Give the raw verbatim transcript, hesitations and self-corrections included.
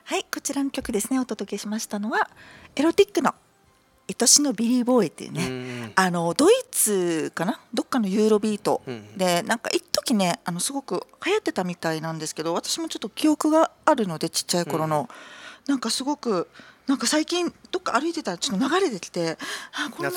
はい、こちらの曲ですね。お届けしましたのはエロティックの愛しのビリー・ボーイっていうね、 うん、 あのドイツかな、どっかのユーロビート、 うん、 でなんか一時ね、あのすごく流行ってたみたいなんですけど、私もちょっと記憶があるので、ちっちゃい頃の、なんかすごくなんか最近どっか歩いてたらちょっと流れてきて、あこんな